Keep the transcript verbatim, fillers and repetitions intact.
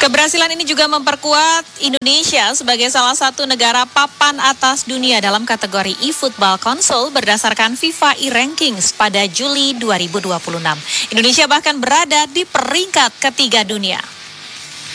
Keberhasilan ini juga memperkuat Indonesia sebagai salah satu negara papan atas dunia dalam kategori e-football konsol berdasarkan FIFA e-Rankings pada Juli dua ribu dua puluh enam. Indonesia bahkan berada di peringkat ketiga dunia.